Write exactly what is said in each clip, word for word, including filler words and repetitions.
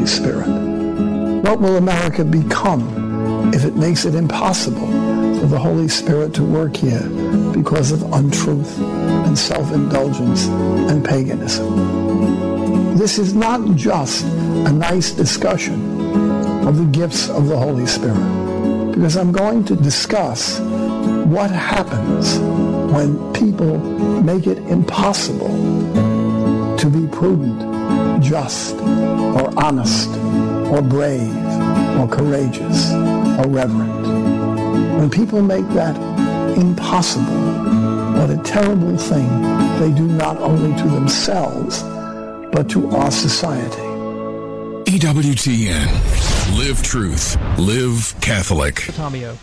Holy Spirit? What will America become if it makes it impossible for the Holy Spirit to work here because of untruth and self-indulgence and paganism? This is not just a nice discussion of the gifts of the Holy Spirit, because I'm going to discuss what happens when people make it impossible to be prudent, just, or honest, or brave, or courageous, or reverent. When people make that impossible, what a terrible thing they do not only to themselves, but to our society. E W T N. Live truth. Live Catholic. Tomio.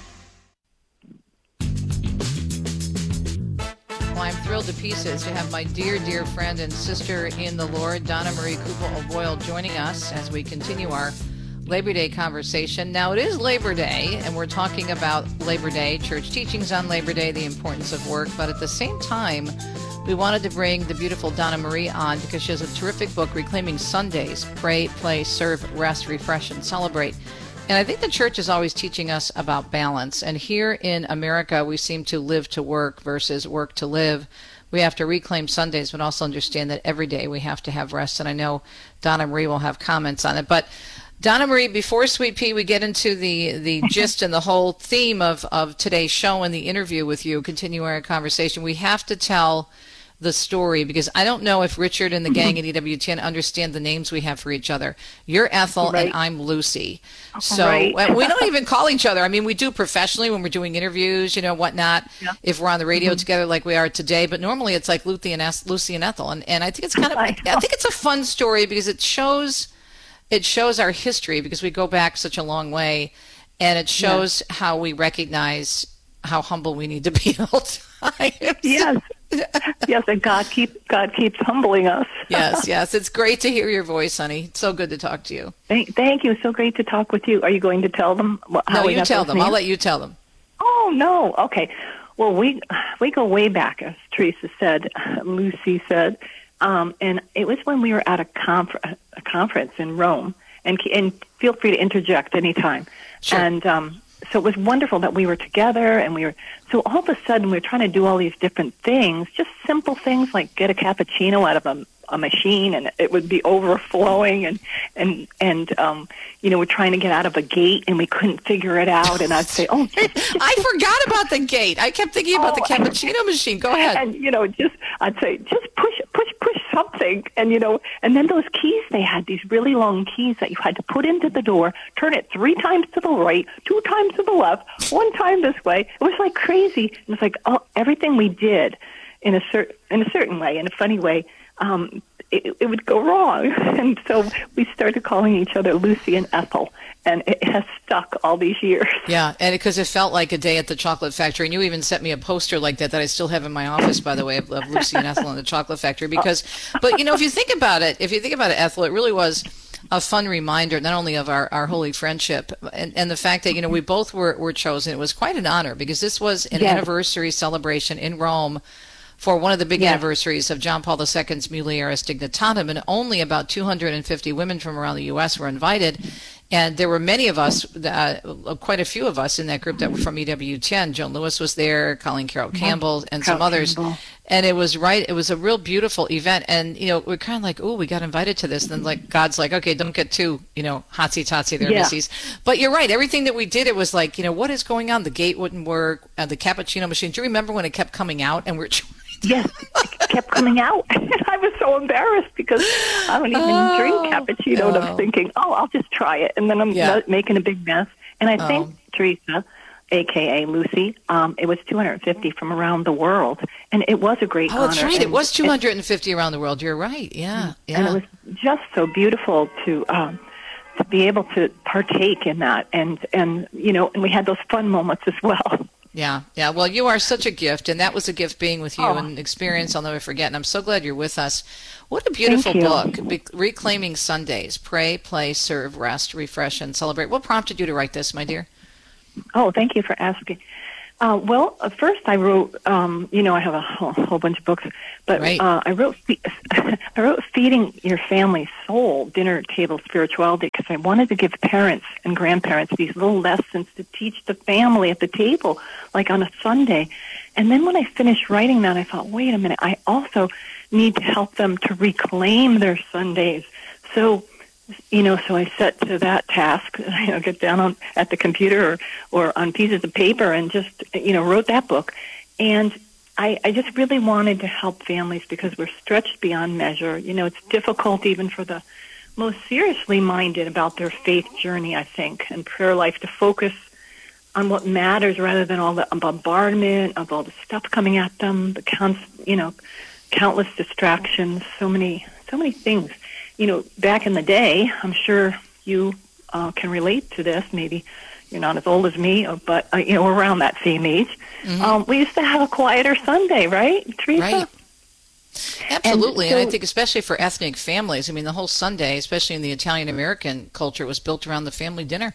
Well, I'm thrilled to pieces to have my dear, dear friend and sister in the Lord, Donna Marie Kupel of Boyle, joining us as we continue our Labor Day conversation. Now, it is Labor Day, and we're talking about Labor Day, church teachings on Labor Day, the importance of work, but at the same time, we wanted to bring the beautiful Donna Marie on because she has a terrific book, Reclaiming Sundays, Pray, Play, Serve, Rest, Refresh, and Celebrate. And I think the church is always teaching us about balance. And here in America, we seem to live to work versus work to live. We have to reclaim Sundays, but also understand that every day we have to have rest. And I know Donna Marie will have comments on it. But Donna Marie, before Sweet Pea, we get into the, the gist and the whole theme of, of today's show and the interview with you, continue our conversation. We have to tell the story, because I don't know if Richard and the gang at E W T N understand the names we have for each other. You're Ethel, right, and I'm Lucy. So right. We don't even call each other. I mean, we do professionally when we're doing interviews, you know, whatnot, yeah. if we're on the radio mm-hmm. together like we are today. But normally it's like Lucy and, es- Lucy and Ethel. And, and I think it's kind of, I, I think it's a fun story because it shows, it shows our history, because we go back such a long way, and it shows yeah. how we recognize how humble we need to be at all times. Yes. Yes, and God keep God keeps humbling us. Yes, yes. It's great to hear your voice, honey. It's so good to talk to you. Thank, thank you. So great to talk with you. Are you going to tell them what, how no, we you got tell those them. names? I'll let you tell them. Oh, no. Okay. Well, we we go way back, as Teresa said, Lucy said, um, and it was when we were at a, confer- a conference in Rome, and and feel free to interject anytime. Sure. And um, so it was wonderful that we were together, and we were, so all of a sudden we were trying to do all these different things, just simple things like get a cappuccino out of a, a machine, and it would be overflowing, and, and, and, um, you know, we're trying to get out of a gate, and we couldn't figure it out, and I'd say, oh, just, just, I forgot about the gate. I kept thinking about oh, the cappuccino machine. Go ahead. And, you know, just, I'd say, just push, push, push something, and, you know, and then those keys, they had these really long keys that you had to put into the door, turn it three times to the right, two times to the left, one time this way. It was like crazy. It was like, oh, everything we did in a certain, in a certain way, in a funny way, um, it, it would go wrong. And so we started calling each other Lucy and Ethel, and it has stuck all these years. Yeah, and because it, it felt like a day at the chocolate factory. And you even sent me a poster like that that I still have in my office, by the way, of, of Lucy and Ethel in the chocolate factory. Because, but, you know, if you think about it, if you think about it, Ethel, it really was a fun reminder, not only of our, our holy friendship and, and the fact that, you know, we both were, were chosen. It was quite an honor, because this was an yes. anniversary celebration in Rome for one of the big yes. anniversaries of John Paul the Second's Mulieris Dignitatem, and only about two hundred fifty women from around the U S were invited. And there were many of us, uh, quite a few of us in that group that were from E W T N. Joan Lewis was there, Colleen Carroll Campbell, and Carol some others. Campbell. And it was right. It was a real beautiful event. And, you know, we're kind of like, oh, we got invited to this. And then, like, God's like, okay, don't get too, you know, hotsy-totsy there, yeah. missies. But you're right. Everything that we did, it was like, you know, what is going on? The gate wouldn't work. Uh, the cappuccino machine. Do you remember when it kept coming out and we're Yes, it kept coming out. I was so embarrassed because I don't even oh, drink cappuccino. And oh. I'm thinking, oh, I'll just try it. And then I'm yeah. making a big mess. And I oh. think Teresa, a k a. Lucy, um, it was two hundred fifty from around the world. And it was a great honor. Oh, that's right. And it was two hundred fifty around the world. You're right. Yeah, yeah. And it was just so beautiful to um, to be able to partake in that. And, and, you know, and we had those fun moments as well. Yeah, yeah. Well, you are such a gift, and that was a gift being with you, oh. and an experience I'll never forget. And I'm so glad you're with us. What a beautiful book, Be- Reclaiming Sundays. Pray, play, serve, rest, refresh, and celebrate. What prompted you to write this, my dear? Oh, thank you for asking. Uh, well, uh, first I wrote, um, you know, I have a whole, whole bunch of books, but right. uh, I wrote, I wrote "Feeding Your Family's Soul: Dinner Table Spirituality," I wanted to give parents and grandparents these little lessons to teach the family at the table, like on a Sunday. And then when I finished writing that, I thought, wait a minute, I also need to help them to reclaim their Sundays. So, you know, so I set to that task, you know, get down on at the computer or, or on pieces of paper and just, you know, wrote that book. And I, I just really wanted to help families because we're stretched beyond measure. You know, it's difficult even for the most seriously minded about their faith journey, I think, and prayer life to focus on what matters rather than all the bombardment of all the stuff coming at them, the counts, you know, countless distractions, so many, so many things. You know, back in the day, I'm sure you uh, can relate to this. Maybe you're not as old as me, but uh, you know, we're around that same age. Mm-hmm. Um, we used to have a quieter Sunday, right, Teresa? Right. Absolutely, and, so, and I think especially for ethnic families, I mean, the whole Sunday, especially in the Italian-American culture, was built around the family dinner.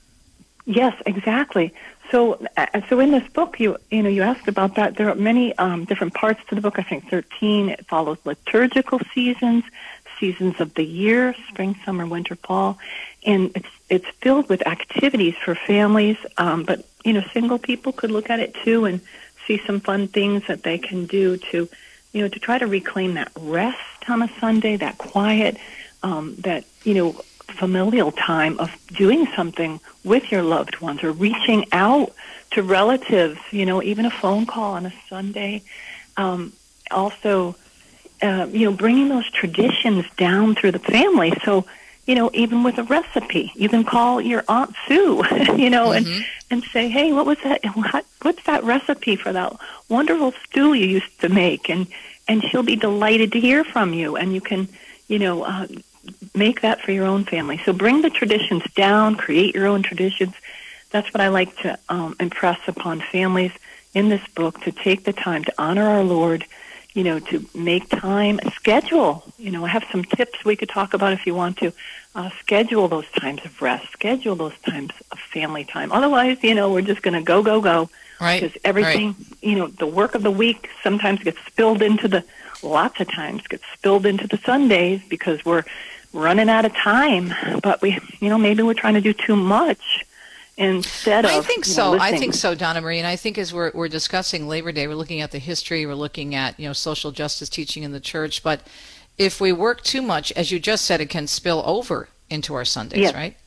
Yes, exactly. So, uh, so in this book, you you know, you asked about that. There are many um, different parts to the book. I think thirteen. It follows liturgical seasons, seasons of the year, spring, summer, winter, fall, and it's it's filled with activities for families. Um, but you know, single people could look at it too and see some fun things that they can do to, you know, to try to reclaim that rest on a Sunday, that quiet, um, that you know. familial time of doing something with your loved ones or reaching out to relatives, you know, even a phone call on a Sunday. Um, also, uh, you know, bringing those traditions down through the family. So, you know, even with a recipe, you can call your Aunt Sue, you know, mm-hmm. and, and say, hey, what was that? What, what's that recipe for that wonderful stew you used to make? And, and she'll be delighted to hear from you. And you can, you know, uh, make that for your own family. So bring the traditions down, create your own traditions. That's what I like to um, impress upon families in this book, to take the time to honor our Lord, you know, to make time, schedule. You know, I have some tips we could talk about if you want to. Uh, schedule those times of rest, schedule those times of family time. Otherwise, you know, we're just going to go, go, go. Right. Because everything, right. you know, the work of the week sometimes gets spilled into the, lots of times gets spilled into the Sundays because we're running out of time, but we, you know, maybe we're trying to do too much instead of. I think you so. know, I think so, Donna Marie. And I think as we're we're discussing Labor Day, we're looking at the history, we're looking at you know social justice teaching in the church. But if we work too much, as you just said, it can spill over into our Sundays, yes. right?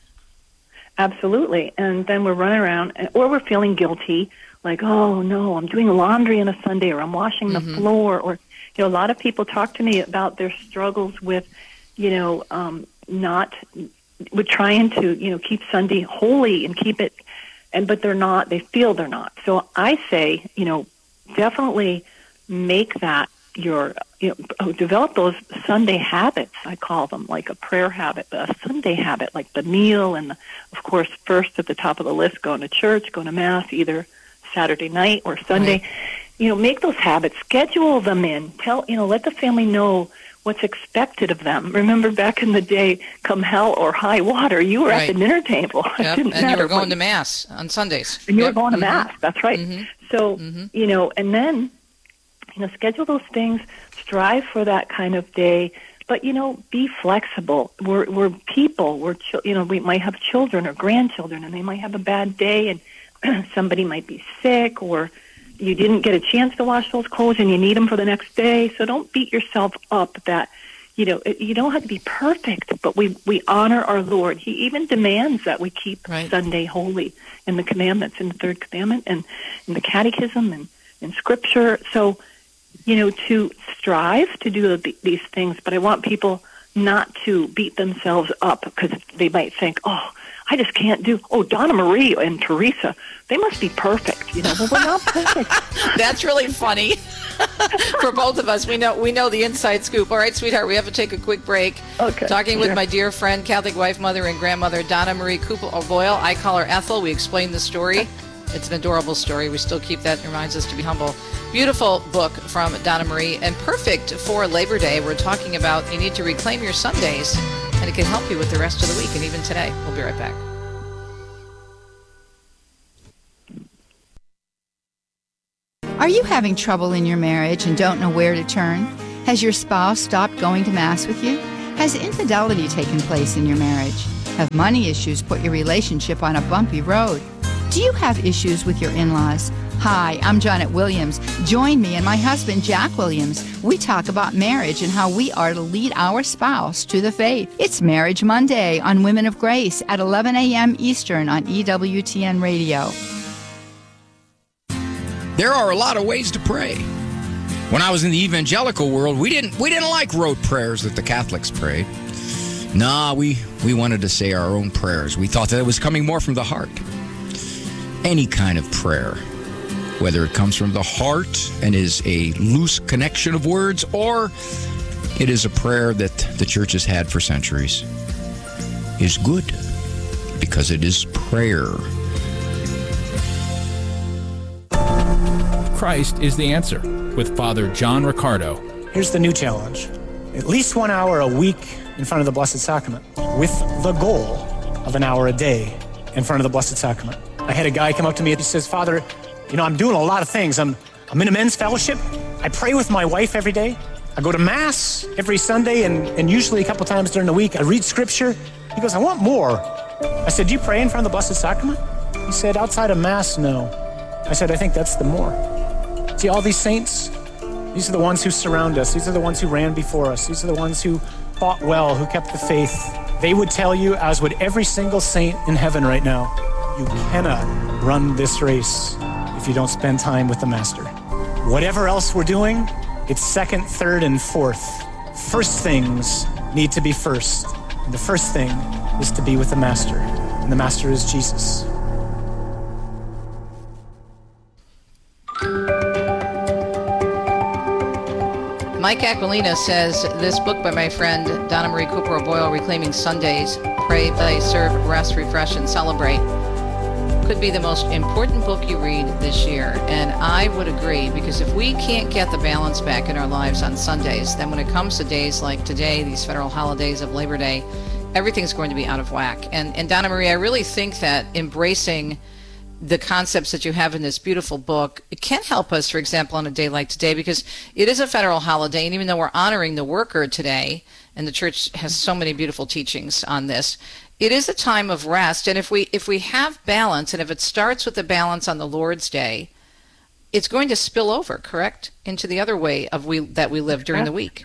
Absolutely. And then we're running around, or we're feeling guilty, like, oh no, I'm doing laundry on a Sunday, or I'm washing the mm-hmm. floor, or you know, a lot of people talk to me about their struggles with. You know, um, not with trying to, you know, keep Sunday holy and keep it, and but they're not. They feel they're not. So I say, you know, definitely make that your, you know, develop those Sunday habits. I call them like a prayer habit, a Sunday habit, like the meal, and the, of course, first at the top of the list, going to church, going to mass, either Saturday night or Sunday. Right. You know, make those habits, schedule them in. Tell, you know, let the family know what's expected of them. Remember back in the day, come hell or high water, you were right. at the dinner table. Yep. It didn't and matter you were going what, to Mass on Sundays. And you yep. were going to mm-hmm. Mass, that's right. Mm-hmm. So, mm-hmm. you know, and then, you know, schedule those things, strive for that kind of day, but, you know, be flexible. We're, we're people, we're, ch- you know, we might have children or grandchildren, and they might have a bad day, and somebody might be sick, or you didn't get a chance to wash those clothes and you need them for the next day. So don't beat yourself up that, you know, it, you don't have to be perfect, but we, we honor our Lord. He even demands that we keep right. Sunday holy in the commandments, in the third commandment, and in the catechism, and in Scripture. So, you know, to strive to do the, these things, but I want people not to beat themselves up because they might think, oh, I just can't do, oh, Donna Marie and Teresa, they must be perfect. You know, well, we're not perfect. That's really funny for both of us. We know we know the inside scoop. All right, sweetheart, we have to take a quick break. Okay. Talking sure. with my dear friend, Catholic wife, mother, and grandmother, Donna Marie Kupel O'Boyle. I call her Ethel. We explain the story. It's an adorable story. We still keep that. It reminds us to be humble. Beautiful book from Donna Marie, and perfect for Labor Day. We're talking about you need to reclaim your Sundays, and it can help you with the rest of the week and even today. We'll be right back. Are you having trouble in your marriage and don't know where to turn? Has your spouse stopped going to Mass with you? Has infidelity taken place in your marriage? Have money issues put your relationship on a bumpy road? Do you have issues with your in-laws? Hi, I'm Janet Williams. Join me and my husband, Jack Williams. We talk about marriage and how we are to lead our spouse to the faith. It's Marriage Monday on Women of Grace at eleven a.m. Eastern on E W T N Radio. There are a lot of ways to pray. When I was in the evangelical world, we didn't we didn't like rote prayers that the Catholics prayed. Nah, we, we wanted to say our own prayers. We thought that it was coming more from the heart. Any kind of prayer, whether it comes from the heart and is a loose connection of words, or it is a prayer that the church has had for centuries, is good because it is prayer. Christ is the answer with Father John Riccardo. Here's the new challenge. At least one hour a week in front of the Blessed Sacrament, with the goal of an hour a day in front of the Blessed Sacrament. I had a guy come up to me and he says, Father, you know, I'm doing a lot of things. I'm I'm in a men's fellowship. I pray with my wife every day. I go to Mass every Sunday, and, and usually a couple times during the week. I read Scripture. He goes, I want more. I said, do you pray in front of the Blessed Sacrament? He said, outside of Mass, no. I said, I think that's the more. See, all these saints, these are the ones who surround us. These are the ones who ran before us. These are the ones who fought well, who kept the faith. They would tell you, as would every single saint in heaven right now, you cannot run this race if you don't spend time with the Master. Whatever else we're doing, it's second, third, and fourth. First things need to be first. And the first thing is to be with the Master. And the Master is Jesus. Mike Aquilina says, this book by my friend Donna Marie Cooper O'Boyle, Reclaiming Sundays, Pray, Play, Serve, Rest, Refresh, and Celebrate, could be the most important book you read this year. And I would agree, because if we can't get the balance back in our lives on Sundays, then when it comes to days like today, these federal holidays of Labor Day, everything's going to be out of whack. And, and Donna Marie, I really think that embracing the concepts that you have in this beautiful book, it can help us, for example, on a day like today, because it is a federal holiday, and even though we're honoring the worker today, and the church has so many beautiful teachings on this, it is a time of rest. And if we if we have balance, and if it starts with the balance on the Lord's Day, it's going to spill over, correct, into the other way of we that we live during the week.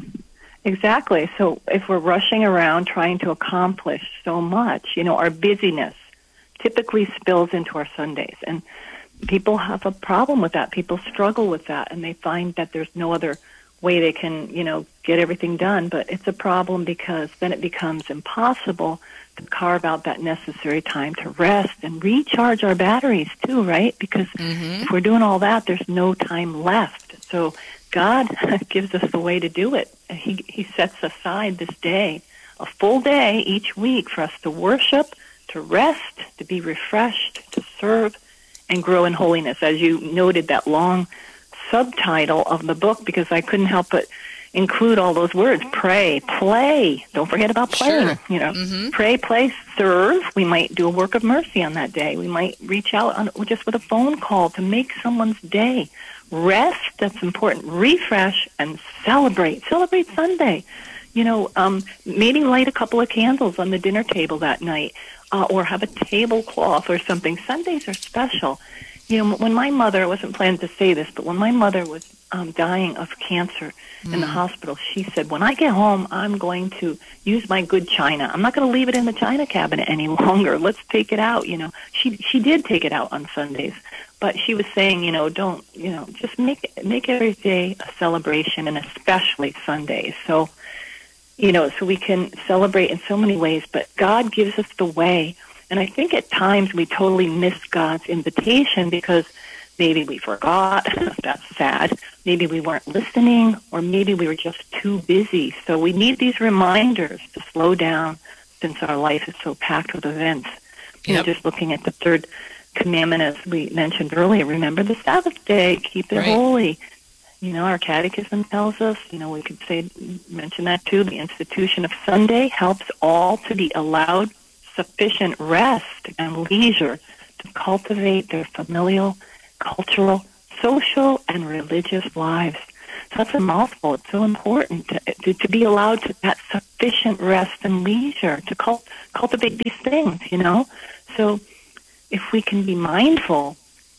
Exactly. So if we're rushing around trying to accomplish so much, you know, our busyness typically spills into our Sundays. And people have a problem with that. People struggle with that, and they find that there's no other way they can, you know, get everything done. But it's a problem because then it becomes impossible to carve out that necessary time to rest and recharge our batteries too, right? Because mm-hmm. if we're doing all that, there's no time left. So God gives us the way to do it. He, he sets aside this day, a full day each week, for us to worship, to rest, to be refreshed, to serve, and grow in holiness. As you noted, that long subtitle of the book, because I couldn't help but include all those words: pray, play. Don't forget about playing. Sure. You know, mm-hmm. pray, play, serve. We might do a work of mercy on that day. We might reach out on, just with a phone call to make someone's day. Rest, that's important. Refresh and celebrate. Celebrate Sunday. You know, um, maybe light a couple of candles on the dinner table that night. Uh, or have a tablecloth or something. Sundays are special. You know, when my mother, I wasn't planning to say this, but when my mother was um, dying of cancer mm. in the hospital, she said, when I get home, I'm going to use my good china. I'm not going to leave it in the china cabinet any longer. Let's take it out, you know. She she did take it out on Sundays. But she was saying, you know, don't, you know, just make make every day a celebration, and especially Sundays. So, you know, so we can celebrate in so many ways, but God gives us the way. And I think at times we totally miss God's invitation because maybe we forgot. That's sad. Maybe we weren't listening, or maybe we were just too busy. So we need these reminders to slow down, since our life is so packed with events. Yep. You know, just looking at the third commandment, as we mentioned earlier, remember the Sabbath day, keep it right. holy. You know, our catechism tells us, you know, we could say, mention that too, the institution of Sunday helps all to be allowed sufficient rest and leisure to cultivate their familial, cultural, social, and religious lives. such a mouthful. It's so important to, to, to be allowed to that sufficient rest and leisure to cult, cultivate these things, you know? So if we can be mindful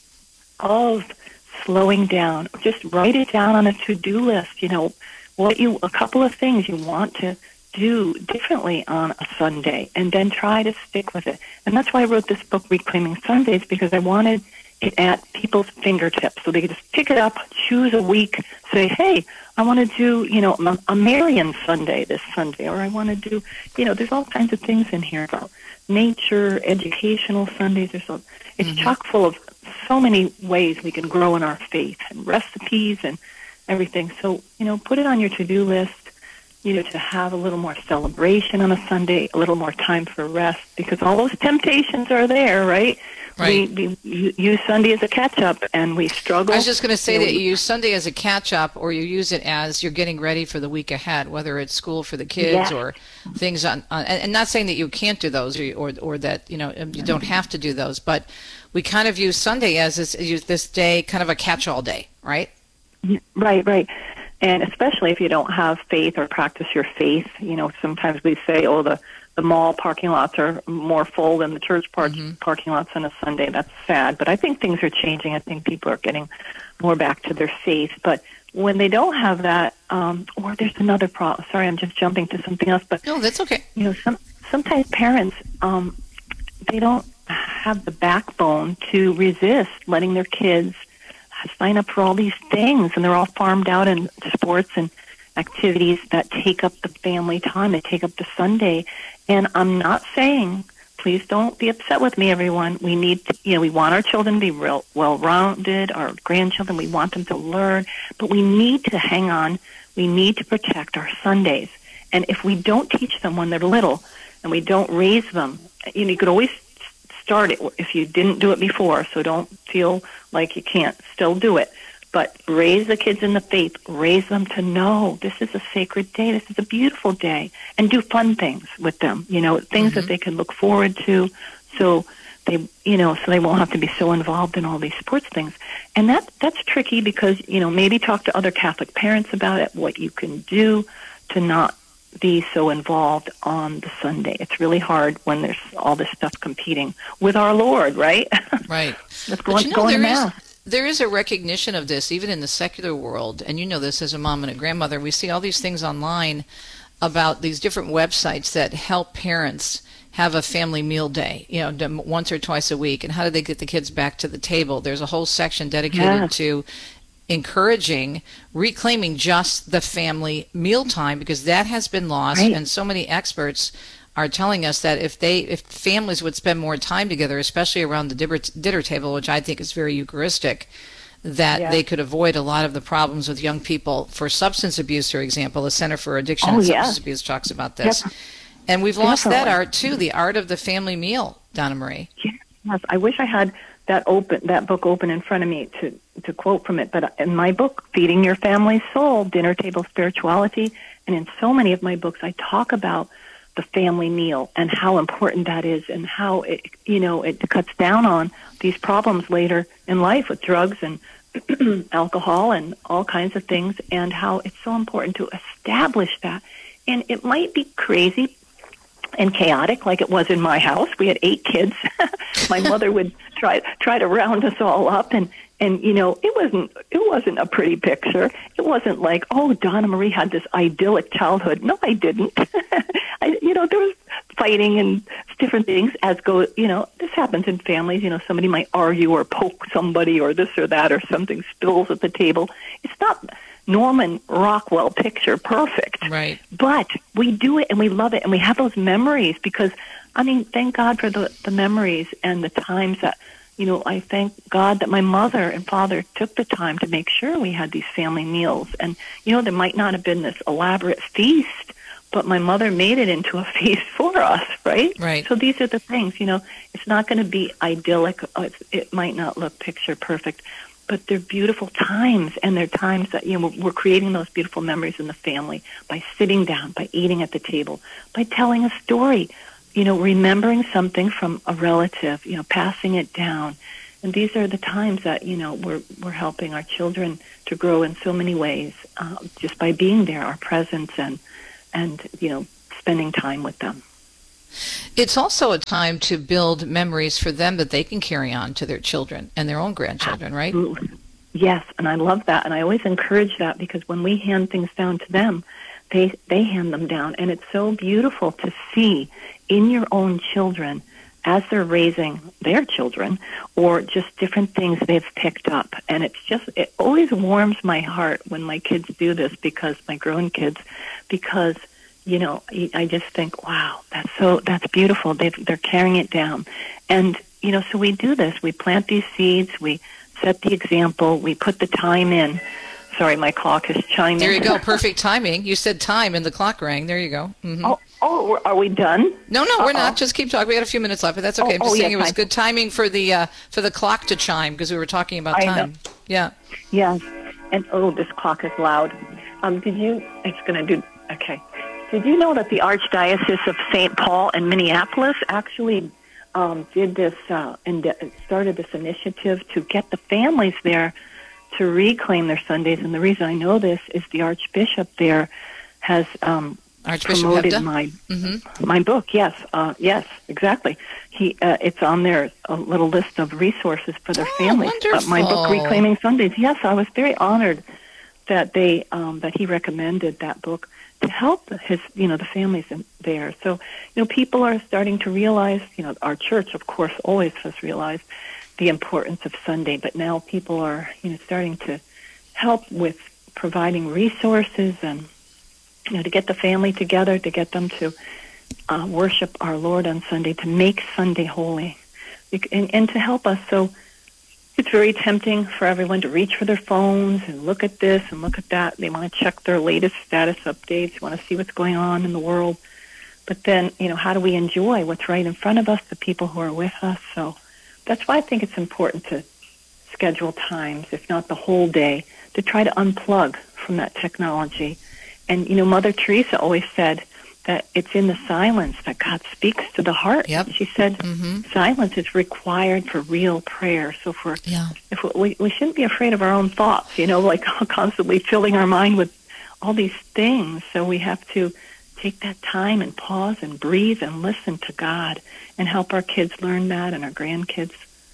of slowing down, just write it down on a to-do list, you know, what you, a couple of things you want to do differently on a Sunday, and then try to stick with it. And that's why I wrote this book, Reclaiming Sundays, because I wanted it at people's fingertips, so they could just pick it up, choose a week, say, hey, I want to do, you know, a Marian Sunday this Sunday, or I want to do, you know, there's all kinds of things in here about nature, educational Sundays. Or so. It's mm-hmm. chock full of so many ways we can grow in our faith, and recipes and everything. So, you know, put it on your to-do list, you know, to have a little more celebration on a Sunday, a little more time for rest, because all those temptations are there, right? Right. We, we use Sunday as a catch-up, and we struggle. I was just going to say you know, that you use Sunday as a catch-up, or you use it as you're getting ready for the week ahead, whether it's school for the kids yeah. or things on, on, and not saying that you can't do those, or, or or that, you know, you don't have to do those, but we kind of use Sunday as this, use this day kind of a catch-all day, right? Right, right. And especially if you don't have faith or practice your faith, you know, sometimes we say, oh, the, the mall parking lots are more full than the church par- mm-hmm. parking lots on a Sunday. That's sad. But I think things are changing. I think people are getting more back to their faith. But when they don't have that, um, or there's another problem. Sorry, I'm just jumping to something else. But no, that's okay. You know, some sometimes parents, um, they don't have the backbone to resist letting their kids sign up for all these things, and they're all farmed out in sports and activities that take up the family time, they take up the Sunday. And I'm not saying, please don't be upset with me, everyone. We need to, you know, we want our children to be real well-rounded, our grandchildren, we want them to learn, but we need to hang on. We need to protect our Sundays. And if we don't teach them when they're little, and we don't raise them, you know, you could always start it if you didn't do it before, so don't feel like you can't still do it. But raise the kids in the faith. Raise them to know this is a sacred day. This is a beautiful day. And do fun things with them, you know, things mm-hmm. that they can look forward to, so they, you know, so they won't have to be so involved in all these sports things. And that that's tricky because, you know, maybe talk to other Catholic parents about it, what you can do to not be so involved on the Sunday. It's really hard when there's all this stuff competing with our Lord, right? Right. Let's go, but on, you know, go on there to is, Mass. there is a recognition of this, even in the secular world, and you know this as a mom and a grandmother. We see all these things online about these different websites that help parents have a family meal day, you know, once or twice a week, and how do they get the kids back to the table? There's a whole section dedicated Yeah. to encouraging, reclaiming just the family mealtime, because that has been lost. Right. And so many experts are telling us that if they, if families would spend more time together, especially around the dinner, dinner table, which I think is very Eucharistic, that Yeah. they could avoid a lot of the problems with young people for substance abuse, for example. The Center for Addiction Oh, and yeah. Substance Abuse talks about this. Yep. And we've lost that Definitely. art too, the art of the family meal, Donna Marie. Yes, I wish I had that open, that book open in front of me to, to quote from it. But in my book, Feeding Your Family's Soul, Dinner Table Spirituality, and in so many of my books, I talk about the family meal and how important that is, and how it, you know, it cuts down on these problems later in life with drugs and alcohol and all kinds of things, and how it's so important to establish that. And it might be crazy and chaotic like it was in my house. We had eight kids. My mother would try try to round us all up, and and you know, it wasn't it wasn't a pretty picture. It wasn't like, oh, Donna Marie had this idyllic childhood. No, I didn't. I, you know, there was fighting and different things as go, you know, this happens in families. You know, somebody might argue or poke somebody or this or that, or something spills at the table. It's not Norman Rockwell picture perfect. Right. But we do it and we love it, and we have those memories because, I mean, thank God for the, the memories and the times that, you know, I thank God that my mother and father took the time to make sure we had these family meals. And, you know, there might not have been this elaborate feast, but my mother made it into a feast for us, right? Right. So these are the things, you know, it's not going to be idyllic. It's, it might not look picture perfect, but they're beautiful times, and they're times that, you know, we're creating those beautiful memories in the family by sitting down, by eating at the table, by telling a story, you know, remembering something from a relative, you know, passing it down, And these are the times that, you know, we're we're helping our children to grow in so many ways, uh, just by being there, our presence, and, and, you know, spending time with them. It's also a time to build memories for them that they can carry on to their children and their own grandchildren, right? Absolutely. Yes, and I love that, and I always encourage that, because when we hand things down to them, they they hand them down, and it's so beautiful to see in your own children as they're raising their children, or just different things they've picked up. And it's just, it always warms my heart when my kids do this, because my grown kids, because, you know, I just think, wow, that's so, that's beautiful. They've, they're carrying it down. And, you know, so we do this. We plant these seeds. We set the example. We put the time in. Sorry, my clock is chiming. There you go. Perfect timing. You said time and the clock rang. There you go. Mm-hmm. Oh, oh, are we done? No, no, we're Uh-oh. not. Just keep talking. We got a few minutes left, but that's okay. Oh, I'm just oh, saying yes, it was I- good timing for the uh, for the clock to chime, because we were talking about I know. time. Yeah. Yes. And, oh, this clock is loud. Um, did you, it's going to do, okay. Did you know that the Archdiocese of Saint Paul in Minneapolis actually um, did this uh, and started this initiative to get the families there to reclaim their Sundays? And the reason I know this is the Archbishop there has um, Archbishop promoted Hebda? my Mm-hmm. my book. Yes, uh, yes, exactly. He uh, it's on there, a little list of resources for their Oh, families. But my book, wonderful. Reclaiming Sundays. Yes, I was very honored that they um, that he recommended that book to help his, you know, the families in there. So, you know, people are starting to realize, you know, our church, of course, always has realized the importance of Sunday, but now people are, you know, starting to help with providing resources and, you know, to get the family together, to get them to uh, worship our Lord on Sunday, to make Sunday holy, and, and to help us. So it's very tempting for everyone to reach for their phones and look at this and look at that. They want to check their latest status updates, want to see what's going on in the world. But then, you know, how do we enjoy what's right in front of us, the people who are with us? So that's why I think it's important to schedule times, if not the whole day, to try to unplug from that technology. And, you know, Mother Teresa always said that it's in the silence that God speaks to the heart. Yep. She said Mm-hmm. silence is required for real prayer. So if we're, Yeah. if we, we, we shouldn't be afraid of our own thoughts, you know, like constantly filling our mind with all these things. So we have to take that time and pause and breathe and listen to God, and help our kids learn that, and our grandkids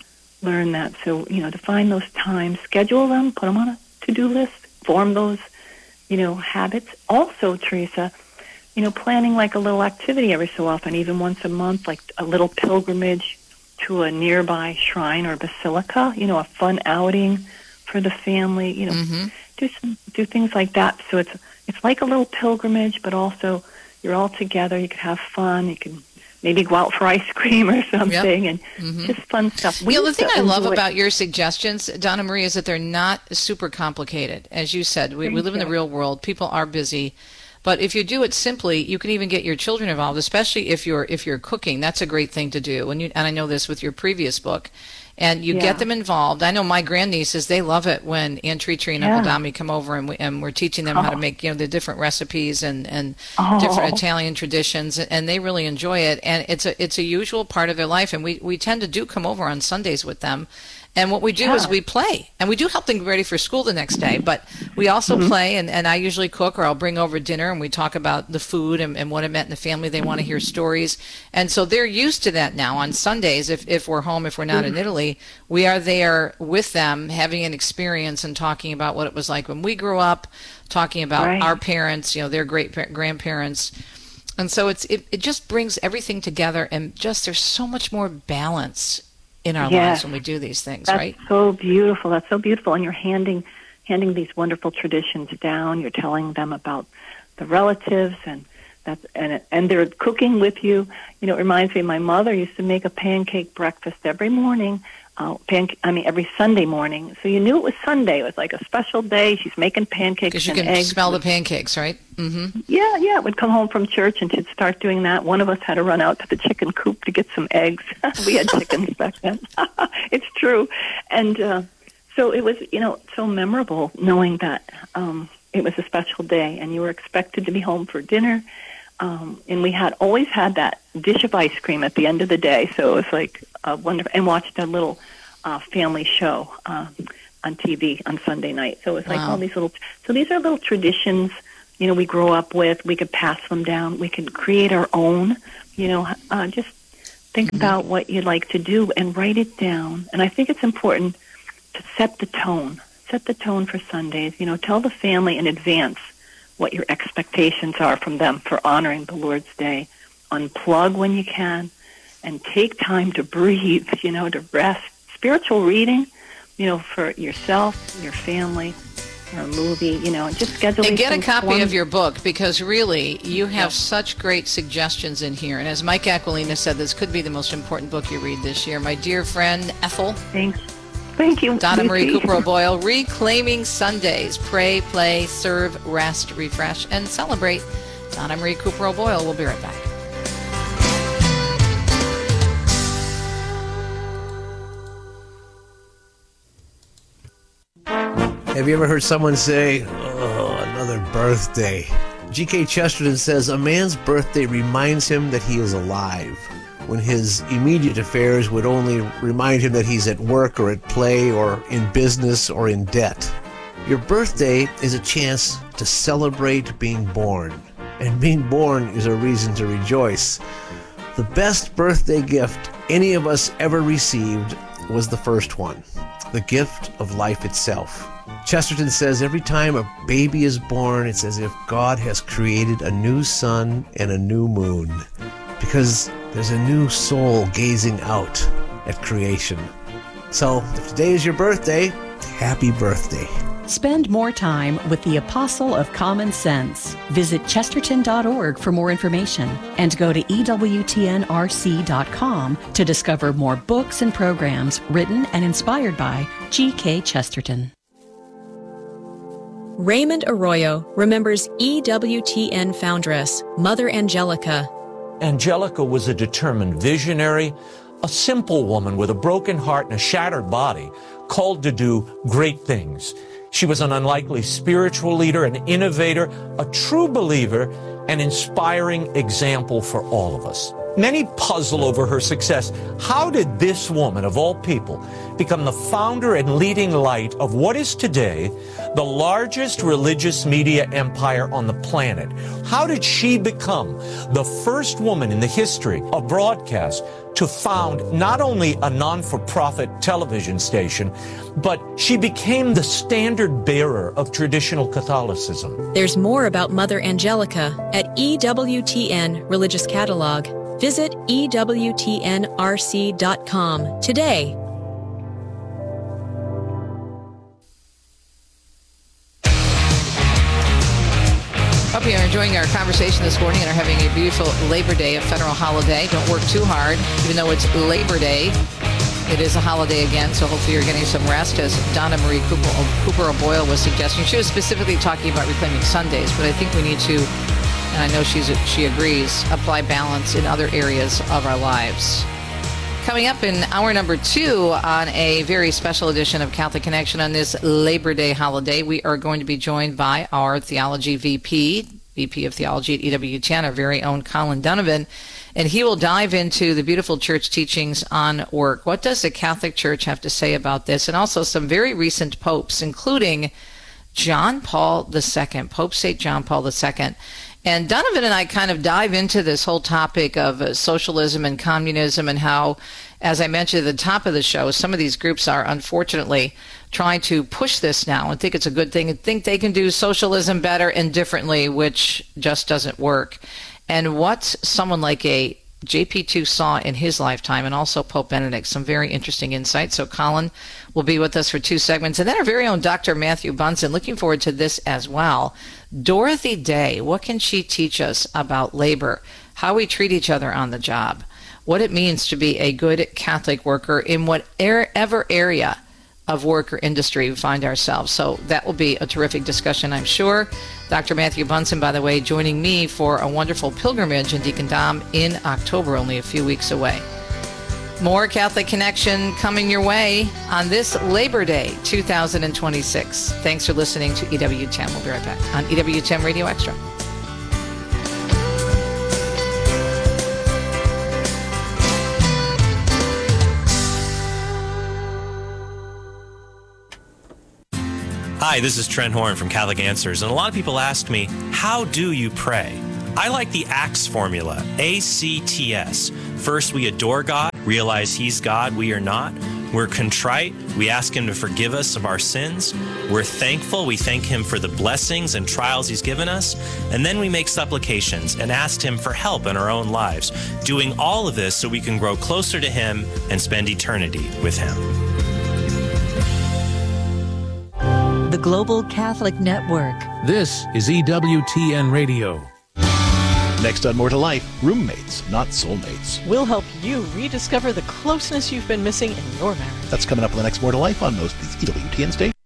learn that. So, you know, to find those times, schedule them, put them on a to-do list, form those, you know, habits. Also, Teresa, you know, planning like a little activity every so often, even once a month, like a little pilgrimage to a nearby shrine or basilica, you know, a fun outing for the family, you know, Mm-hmm. do some, do things like that. So it's, it's like a little pilgrimage, but also you're all together. You can have fun. You can maybe go out for ice cream or something, and Mhm. just fun stuff. We You know, the used thing to I love enjoy- about your suggestions, Donna Marie, is that they're not super complicated. As you said, we, we Thank live in the you. real world. People are busy. But if you do it simply, you can even get your children involved, especially if you're if you're cooking. That's a great thing to do. And you and I know this with your previous book. And you Yeah. get them involved. I know my grandnieces, they love it when Aunt Tree and Uncle Yeah. Dami come over, and, we, and we're teaching them how to Oh. make, you know, the different recipes and, and Oh. different Italian traditions, and they really enjoy it. And it's a it's a usual part of their life, and we, we tend to do come over on Sundays with them. And what we do is Yeah. we play, and we do help them get ready for school the next day, but we also Mm-hmm. play, and, and I usually cook, or I'll bring over dinner, and we talk about the food and, and what it meant in the family. They want to hear stories. And so they're used to that now. On Sundays, if, if we're home, if we're not in Italy, we are there with them, having an experience and talking about what it was like when we grew up, talking about Right. our parents, you know, their great grandparents. And so it's it, it just brings everything together, and just there's so much more balance in our Yes. lives when we do these things, That's right? so beautiful. That's so beautiful. And you're handing handing these wonderful traditions down. You're telling them about the relatives, and that's and and they're cooking with you. You know, it reminds me. My mother used to make a pancake breakfast every morning. Uh, pan, I mean, every Sunday morning. So you knew it was Sunday. It was like a special day. She's making pancakes Because you and can eggs. smell the pancakes, right? Mm-hmm. Yeah, yeah. Would come home from church and she'd start doing that. One of us had to run out to the chicken coop to get some eggs. We had chickens back then. It's true. And uh, so it was, you know, so memorable knowing that um, it was a special day and you were expected to be home for dinner. Um, and we had always had that dish of ice cream at the end of the day. So it was like a wonderful, and watched a little uh, family show uh, on T V on Sunday night. So it's like Wow. all these little. So these are little traditions. You know, we grow up with. We could pass them down. We can create our own. You know, uh, just think Mm-hmm. about what you'd like to do and write it down. And I think it's important to set the tone. Set the tone for Sundays. You know, tell the family in advance what your expectations are from them for honoring the Lord's Day. Unplug when you can, and take time to breathe. You know, to rest. Spiritual reading. You know, for yourself, your family, or a movie. You know, and just schedule. And these get a things copy one- of your book, because really you have such great suggestions in here. And as Mike Aquilina said, this could be the most important book you read this year. My dear friend Ethel. Thanks. Thank you, Donna Marie Lucy. Cooper O'Boyle, Reclaiming Sundays. Pray, play, serve, rest, refresh, and celebrate. Donna Marie Cooper O'Boyle. We'll be right back. Have you ever heard someone say, oh, another birthday? G K Chesterton says, a man's birthday reminds him that he is alive, when his immediate affairs would only remind him that he's at work or at play or in business or in debt. Your birthday is a chance to celebrate being born, and being born is a reason to rejoice. The best birthday gift any of us ever received was the first one, the gift of life itself. Chesterton says every time a baby is born, it's as if God has created a new sun and a new moon, because there's a new soul gazing out at creation. So, if today is your birthday, happy birthday. Spend more time with the Apostle of Common Sense. Visit chesterton dot org for more information and go to E W T N R C dot com to discover more books and programs written and inspired by G K Chesterton. Raymond Arroyo remembers E W T N foundress, Mother Angelica. Angelica was a determined visionary, a simple woman with a broken heart and a shattered body, called to do great things. She was an unlikely spiritual leader, an innovator, a true believer, an inspiring example for all of us. Many puzzle over her success. How did this woman, of all people, become the founder and leading light of what is today the largest religious media empire on the planet? How did she become the first woman in the history of broadcast to found not only a non-for-profit television station, but she became the standard bearer of traditional Catholicism? There's more about Mother Angelica at E W T N Religious Catalog. Visit E W T N R C dot com today. Hope you're enjoying our conversation this morning and are having a beautiful Labor Day, a federal holiday. Don't work too hard, even though it's Labor Day. It is a holiday again, so hopefully you're getting some rest, as Donna Marie Cooper, Cooper O'Boyle was suggesting. She was specifically talking about reclaiming Sundays, but I think we need to, and I know she's she agrees, apply balance in other areas of our lives. Coming up in hour number two on a very special edition of Catholic Connection on this Labor Day holiday, we are going to be joined by our theology V P, V P of Theology at E W T N, our very own Colin Donovan, and he will dive into the beautiful church teachings on work. What does the Catholic Church have to say about this? And also some very recent popes, including John Paul the Second, Pope Saint John Paul the Second. And Donovan and I kind of dive into this whole topic of uh, socialism and communism, and how, as I mentioned at the top of the show, some of these groups are unfortunately trying to push this now and think it's a good thing and think they can do socialism better and differently, which just doesn't work. And what someone like a J P two saw in his lifetime, and also Pope Benedict, some very interesting insights. So Colin will be with us for two segments. And then our very own Doctor Matthew Bunson, looking forward to this as well. Dorothy Day, what can she teach us about labor, how we treat each other on the job, what it means to be a good Catholic worker in whatever area of work or industry we find ourselves. So that will be a terrific discussion, I'm sure. Doctor Matthew Bunson, by the way, joining me for a wonderful pilgrimage in Deacon Dom in October, only a few weeks away. More Catholic Connection coming your way on this Labor Day two thousand twenty-six. Thanks for listening to E W ten. We'll be right back on E W ten Radio Extra. Hi, this is Trent Horn from Catholic Answers, and a lot of people ask me, how do you pray? I like the ACTS formula, A C T S. First, we adore God, realize He's God, we are not. We're contrite, we ask Him to forgive us of our sins. We're thankful, we thank Him for the blessings and trials He's given us. And then we make supplications and ask Him for help in our own lives, doing all of this so we can grow closer to Him and spend eternity with Him. The Global Catholic Network. This is E W T N Radio. Next on More to Life, roommates, not soulmates. We'll help you rediscover the closeness you've been missing in your marriage. That's coming up on the next More to Life on most of these E W T N stations.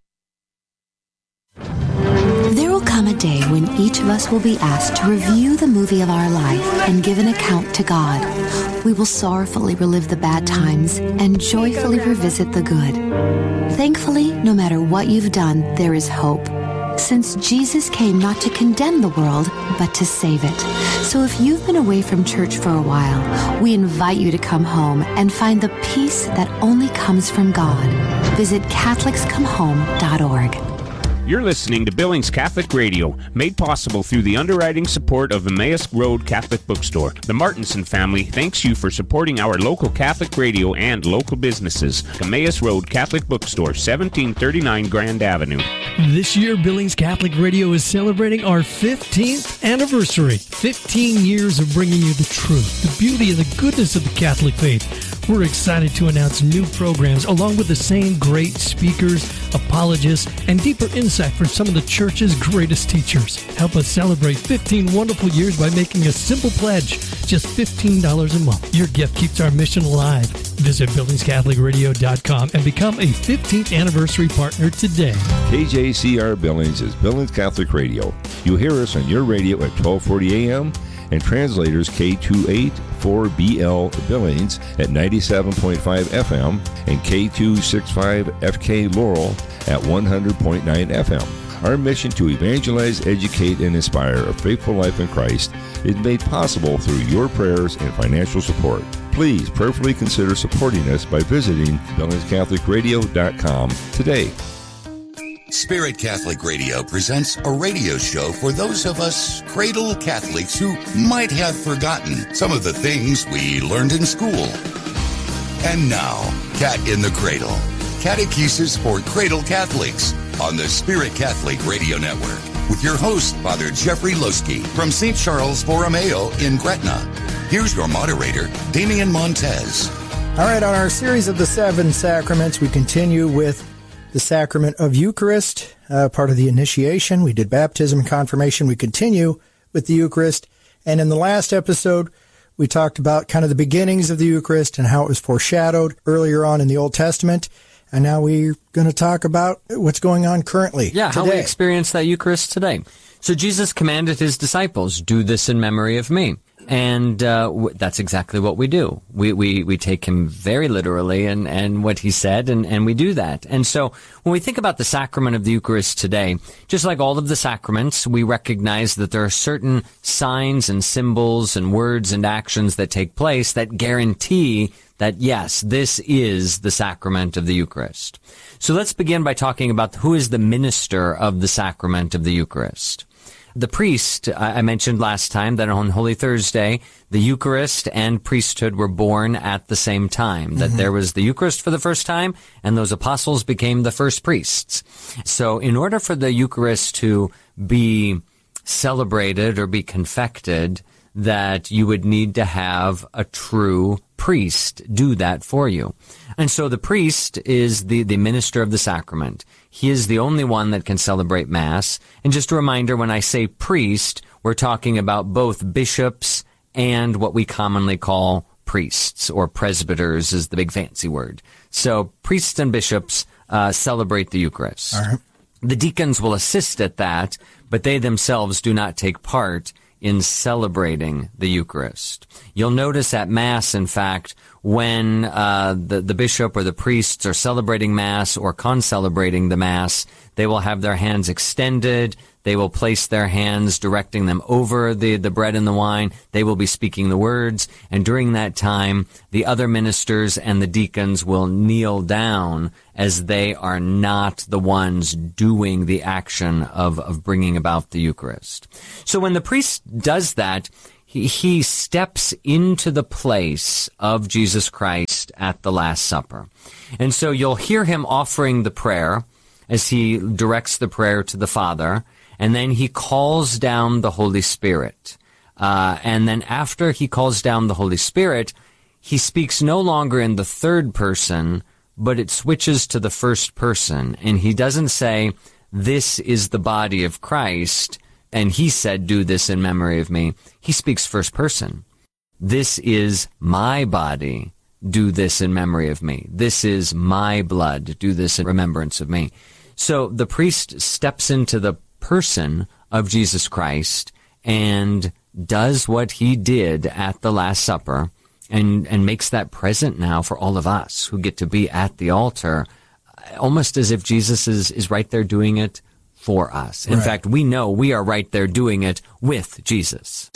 There will come a day when each of us will be asked to review the movie of our life and give an account to God. We will sorrowfully relive the bad times and joyfully revisit the good. Thankfully, no matter what you've done, there is hope, since Jesus came not to condemn the world, but to save it. So if you've been away from church for a while, we invite you to come home and find the peace that only comes from God. Visit Catholics Come Home dot org. You're listening to Billings Catholic Radio, made possible through the underwriting support of Emmaus Road Catholic Bookstore. The Martinson family thanks you for supporting our local Catholic radio and local businesses. Emmaus Road Catholic Bookstore, seventeen thirty-nine Grand Avenue. This year, Billings Catholic Radio is celebrating our fifteenth anniversary. fifteen years of bringing you the truth, the beauty, and the goodness of the Catholic faith. We're excited to announce new programs along with the same great speakers, apologists, and deeper insight from some of the church's greatest teachers. Help us celebrate fifteen wonderful years by making a simple pledge, just fifteen dollars a month. Your gift keeps our mission alive. Visit Billings Catholic Radio dot com and become a fifteenth anniversary partner today. K J C R Billings is Billings Catholic Radio. You hear us on your radio at twelve forty a.m. and translators K two eighty-four B L Billings at ninety-seven point five F M and K two sixty-five F K Laurel at one hundred point nine F M. Our mission to evangelize, educate, and inspire a faithful life in Christ is made possible through your prayers and financial support. Please prayerfully consider supporting us by visiting Billings Catholic Radio dot com today. Spirit Catholic Radio presents a radio show for those of us cradle Catholics who might have forgotten some of the things we learned in school. And now, Cat in the Cradle, catechesis for cradle Catholics on the Spirit Catholic Radio Network with your host, Father Jeffrey Losky from Saint Charles Borromeo in Gretna. Here's your moderator, Damian Montez. All right, on our series of the seven sacraments, we continue with the sacrament of Eucharist, uh, part of the initiation. We did baptism and confirmation. We continue with the Eucharist. And in the last episode, we talked about kind of the beginnings of the Eucharist and how it was foreshadowed earlier on in the Old Testament. And now we're going to talk about what's going on currently. Yeah, today. How we experience that Eucharist today. So Jesus commanded his disciples, do this in memory of me. And uh, w- that's exactly what we do. We, we, we take him very literally and, and what he said, and, and we do that. And so when we think about the sacrament of the Eucharist today, just like all of the sacraments, we recognize that there are certain signs and symbols and words and actions that take place that guarantee that, yes, this is the sacrament of the Eucharist. So let's begin by talking about who is the minister of the sacrament of the Eucharist. The priest, I mentioned last time that on Holy Thursday, the Eucharist and priesthood were born at the same time, that mm-hmm. there was the Eucharist for the first time, and those apostles became the first priests. So in order for the Eucharist to be celebrated or be confected, that you would need to have a true priest do that for you. And so the priest is the, the minister of the sacrament. He is the only one that can celebrate Mass. And just a reminder, when I say priest, we're talking about both bishops and what we commonly call priests, or presbyters is the big fancy word. So priests and bishops uh, celebrate the Eucharist. All right. The deacons will assist at that, but they themselves do not take part in celebrating the Eucharist. You'll notice at Mass, in fact, when uh, the, the bishop or the priests are celebrating Mass or concelebrating the Mass, they will have their hands extended, They will place their hands directing them over the, the bread and the wine. They will be speaking the words. And during that time, the other ministers and the deacons will kneel down as they are not the ones doing the action of, of bringing about the Eucharist. So when the priest does that, he, he steps into the place of Jesus Christ at the Last Supper. And so you'll hear him offering the prayer as he directs the prayer to the Father. And then he calls down the Holy Spirit. Uh, and then after he calls down the Holy Spirit, he speaks no longer in the third person, but it switches to the first person. And he doesn't say, this is the body of Christ, and he said, do this in memory of me. He speaks first person. This is my body. Do this in memory of me. This is my blood. Do this in remembrance of me. So the priest steps into the person of Jesus Christ and does what he did at the Last Supper and, and makes that present now for all of us who get to be at the altar, almost as if Jesus is, is right there doing it for us. In Right. fact, we know we are right there doing it with Jesus.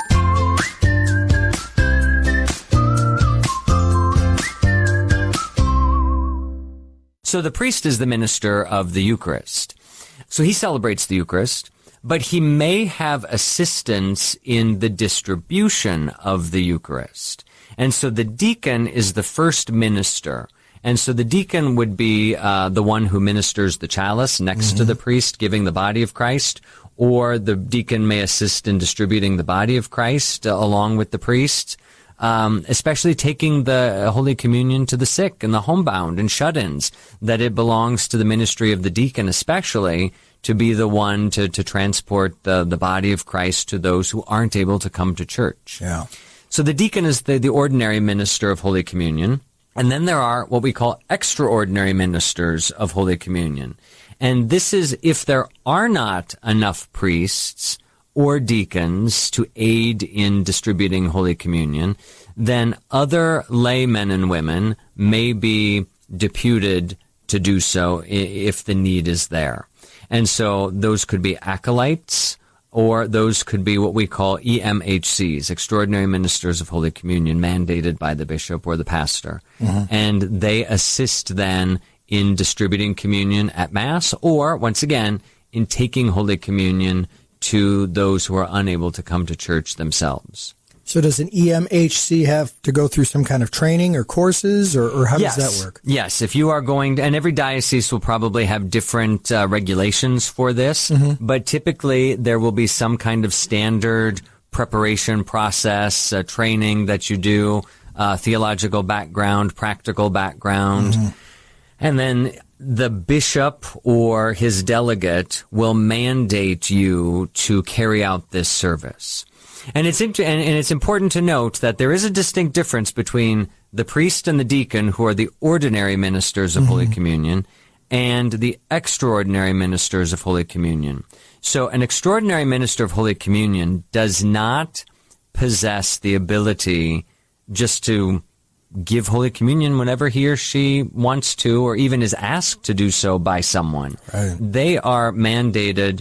So the priest is the minister of the Eucharist. So he celebrates the Eucharist, but he may have assistance in the distribution of the Eucharist. And so the deacon is the first minister. And so the deacon would be uh, the one who ministers the chalice next mm-hmm. to the priest, giving the body of Christ, or the deacon may assist in distributing the body of Christ uh, along with the priest. Um, especially taking the Holy Communion to the sick and the homebound and shut-ins, that it belongs to the ministry of the deacon especially to be the one to, to transport the, the body of Christ to those who aren't able to come to church. Yeah. So the deacon is the, the ordinary minister of Holy Communion. And then there are what we call extraordinary ministers of Holy Communion. And this is if there are not enough priests or deacons to aid in distributing Holy Communion, then other laymen and women may be deputed to do so if the need is there. And so those could be acolytes, or those could be what we call E M H Cs, Extraordinary Ministers of Holy Communion, mandated by the bishop or the pastor. Mm-hmm. And they assist then in distributing communion at Mass, or, once again, in taking Holy Communion to those who are unable to come to church themselves. So does an E M H C have to go through some kind of training or courses, or, or how yes. does that work? Yes, if you are going to, and every diocese will probably have different uh, regulations for this, mm-hmm. but typically there will be some kind of standard preparation process, uh, training that you do, uh, theological background, practical background, mm-hmm. and then the bishop or his delegate will mandate you to carry out this service. And it's int- and, and it's important to note that there is a distinct difference between the priest and the deacon, who are the ordinary ministers of mm-hmm. Holy Communion, and the extraordinary ministers of Holy Communion. So an extraordinary minister of Holy Communion does not possess the ability just to give Holy Communion whenever he or she wants to, or even is asked to do so by someone. Right. They are mandated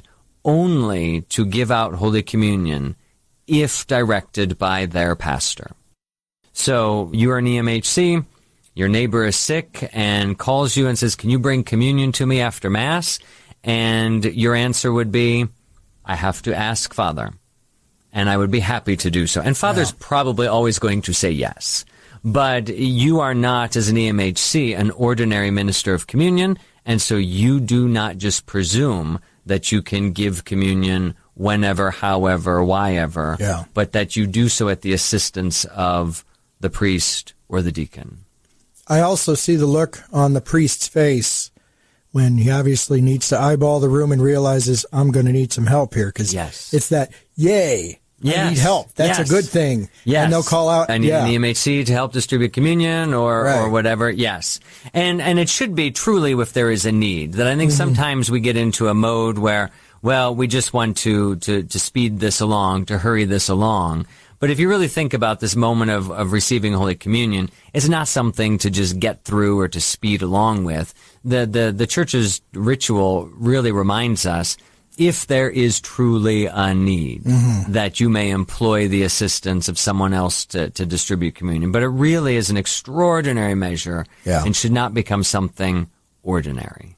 only to give out Holy Communion if directed by their pastor. So you're an E M H C, your neighbor is sick and calls you and says, can you bring communion to me after Mass? And your answer would be, I have to ask Father, and I would be happy to do so. And Father's yeah. probably always going to say yes. But you are not, as an E M H C, an ordinary minister of communion, and so you do not just presume that you can give communion whenever, however, whyever, yeah. but that you do so at the assistance of the priest or the deacon. I also see the look on the priest's face when he obviously needs to eyeball the room and realizes, I'm going to need some help here, because yes. it's that, yay, Yes. I need help. That's yes. a good thing. Yes. And they'll call out, I need yeah. an E M H C to help distribute communion or, right. or whatever. Yes. And, and it should be truly if there is a need. That I think mm-hmm. sometimes we get into a mode where, well, we just want to, to, to speed this along, to hurry this along. But if you really think about this moment of, of receiving Holy Communion, it's not something to just get through or to speed along with. The, the, the Church's ritual really reminds us if there is truly a need, Mhm. that you may employ the assistance of someone else to, to distribute communion. But it really is an extraordinary measure Yeah. and should not become something ordinary.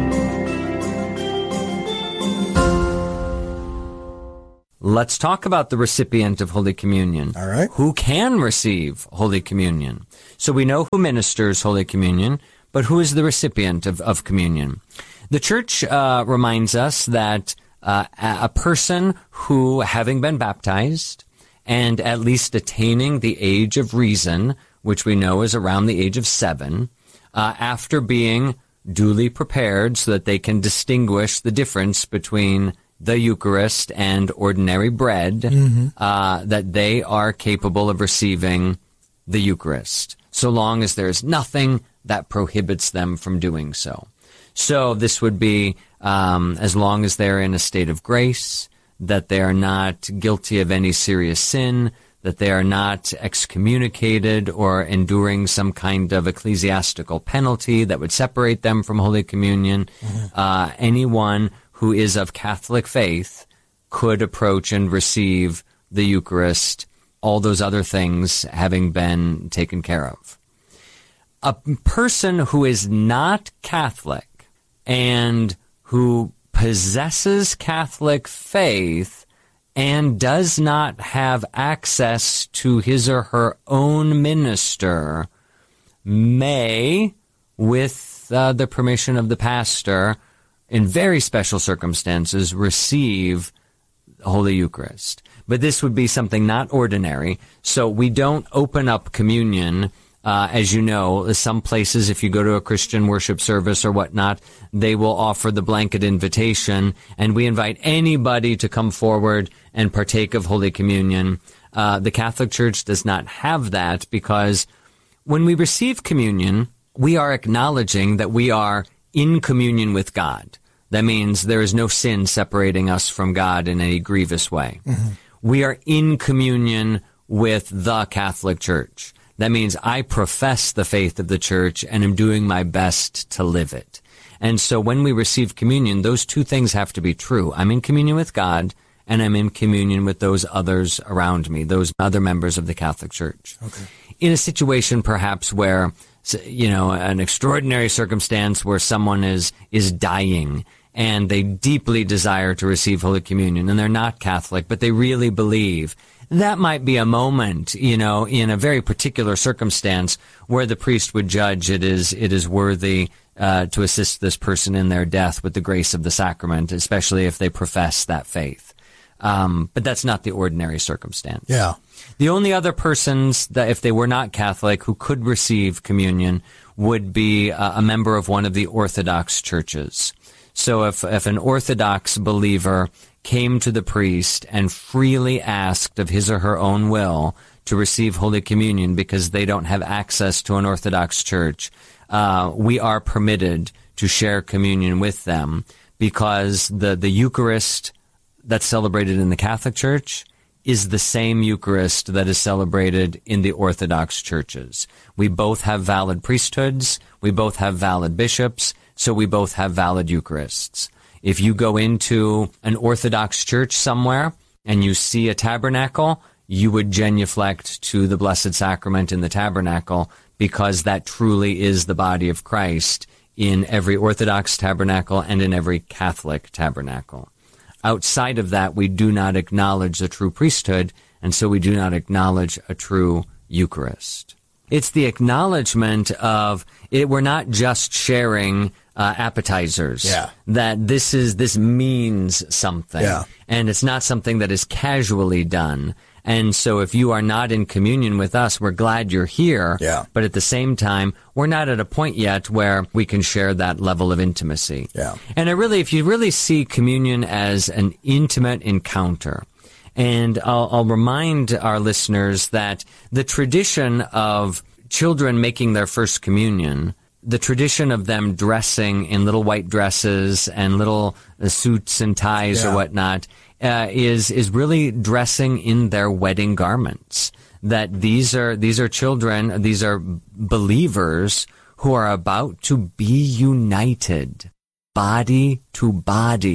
Let's talk about the recipient of Holy Communion. All right. Who can receive Holy Communion? So we know who ministers Holy Communion, but who is the recipient of, of communion? The Church uh, reminds us that uh, a person who, having been baptized and at least attaining the age of reason, which we know is around the age of seven, uh, after being duly prepared so that they can distinguish the difference between the Eucharist and ordinary bread, Mhm. uh, that they are capable of receiving the Eucharist, so long as there is nothing that prohibits them from doing so. So this would be um, as long as they're in a state of grace, that they are not guilty of any serious sin, that they are not excommunicated or enduring some kind of ecclesiastical penalty that would separate them from Holy Communion. Uh, anyone who is of Catholic faith could approach and receive the Eucharist, all those other things having been taken care of. A person who is not Catholic and who possesses Catholic faith and does not have access to his or her own minister may, with uh, the permission of the pastor, in very special circumstances, receive Holy Eucharist. But this would be something not ordinary, so we don't open up communion. Uh, as you know, some places, if you go to a Christian worship service or whatnot, they will offer the blanket invitation, and we invite anybody to come forward and partake of Holy Communion. Uh, the Catholic Church does not have that, because when we receive communion, we are acknowledging that we are in communion with God. That means there is no sin separating us from God in any grievous way. Mhm. We are in communion with the Catholic Church. That means I profess the faith of the Church and am doing my best to live it. And so when we receive communion, those two things have to be true. I'm in communion with God, and I'm in communion with those others around me, those other members of the Catholic Church. Okay. In a situation perhaps where, you know, an extraordinary circumstance where someone is, is dying and they deeply desire to receive Holy Communion, and they're not Catholic, but they really believe, that might be a moment, you know, in a very particular circumstance where the priest would judge it is it is worthy uh, to assist this person in their death with the grace of the sacrament, especially if they profess that faith. Um, but that's not the ordinary circumstance. Yeah. The only other persons that, if they were not Catholic, who could receive communion would be uh, a member of one of the Orthodox churches. So if, if an Orthodox believer came to the priest and freely asked of his or her own will to receive Holy Communion because they don't have access to an Orthodox church, uh, we are permitted to share communion with them, because the, the Eucharist that's celebrated in the Catholic Church is the same Eucharist that is celebrated in the Orthodox churches. We both have valid priesthoods, we both have valid bishops, so we both have valid Eucharists. If you go into an Orthodox church somewhere and you see a tabernacle, you would genuflect to the Blessed Sacrament in the tabernacle, because that truly is the body of Christ in every Orthodox tabernacle and in every Catholic tabernacle. Outside of that, we do not acknowledge the true priesthood, and so we do not acknowledge a true Eucharist. It's the acknowledgement of it. We're not just sharing uh, appetizers. Yeah. That this is this means something. Yeah. And it's not something that is casually done. And so if you are not in communion with us, we're glad you're here. Yeah. But at the same time, we're not at a point yet where we can share that level of intimacy. Yeah. And I really, if you really see communion as an intimate encounter, and I'll, I'll remind our listeners that the tradition of children making their first communion, the tradition of them dressing in little white dresses and little uh, suits and ties Yeah. or whatnot, uh, is is really dressing in their wedding garments. That these are these are children, these are believers who are about to be united, body to body,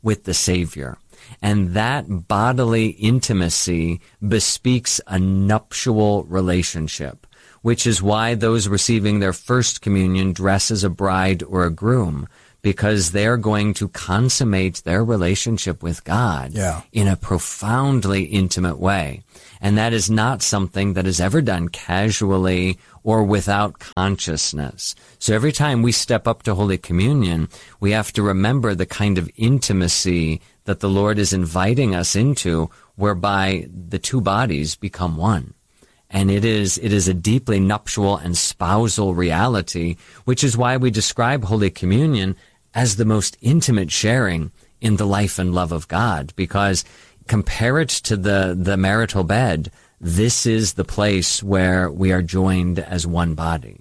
with the Savior. And that bodily intimacy bespeaks a nuptial relationship, which is why those receiving their first communion dress as a bride or a groom, because they're going to consummate their relationship with God Yeah. in a profoundly intimate way. And that is not something that is ever done casually or without consciousness. So every time we step up to Holy Communion, we have to remember the kind of intimacy that the Lord is inviting us into, whereby the two bodies become one. And it is, it is a deeply nuptial and spousal reality, which is why we describe Holy Communion as the most intimate sharing in the life and love of God, because compare it to the, the marital bed, this is the place where we are joined as one body.